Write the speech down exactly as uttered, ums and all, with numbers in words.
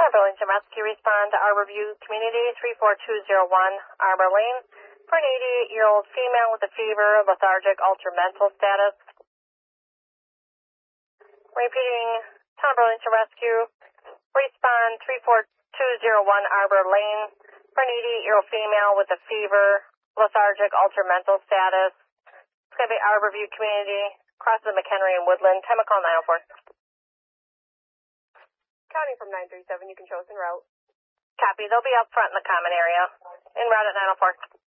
Burlington Rescue respond to Arborview Community three four two zero one Arbor Lane for an eighty-eight-year-old female with a fever, lethargic, altered mental status. Repeating, Town of Burlington Rescue, respond three four two zero one Arbor Lane for an eighty-eight-year-old female with a fever, lethargic, altered mental status. It's going to be Arborview Community, across the McHenry and Woodland. Time of call nine oh four. Counting from nine three seven, you can show us en route. Copy. They'll be up front in the common area. En route at nine oh four.